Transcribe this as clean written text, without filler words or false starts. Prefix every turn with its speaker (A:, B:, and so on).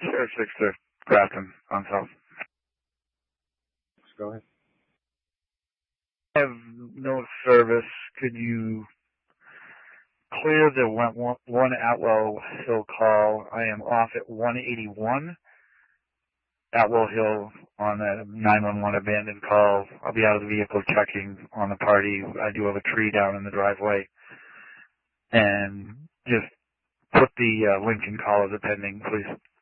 A: Sheriff 6 to Grafton on South.
B: Go ahead.
A: I have no service. Could you clear the one Atwell Hill call? I am off at 181 Atwell Hill on a 911 abandoned call. I'll be out of the vehicle checking on the party. I do have a tree down in the driveway. And just put the Lincoln call as a pending, please.